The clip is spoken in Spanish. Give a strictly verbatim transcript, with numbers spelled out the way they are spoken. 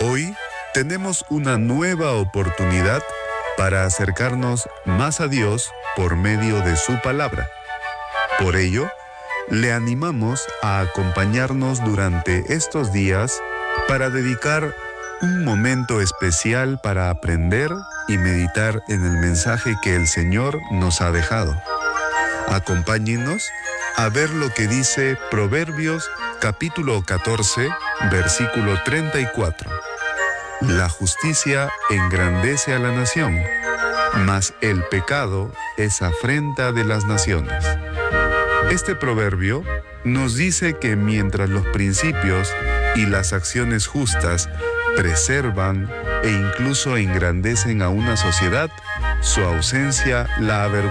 Hoy tenemos una nueva oportunidad para acercarnos más a Dios por medio de su palabra. Por ello, le animamos a acompañarnos durante estos días para dedicar un momento especial para aprender y meditar en el mensaje que el Señor nos ha dejado. Acompáñenos a ver lo que dice Proverbios capítulo catorce, versículo treinta y cuatro. La justicia engrandece a la nación, mas el pecado es afrenta de las naciones. Este proverbio nos dice que mientras los principios y las acciones justas preservan e incluso engrandecen a una sociedad, su ausencia la avergüenza.